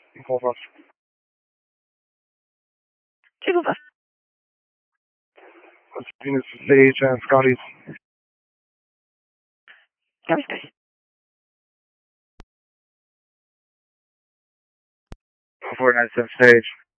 Hold on. Chicken bus. That's Venus Stage and Scotty's. Garbage space. 497 Stage.